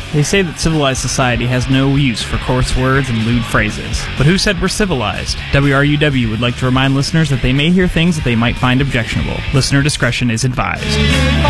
They say that civilized society has no use for coarse words and lewd phrases. But who said we're civilized? WRUW would like to remind listeners that they may hear things that they might find objectionable. Listener discretion is advised.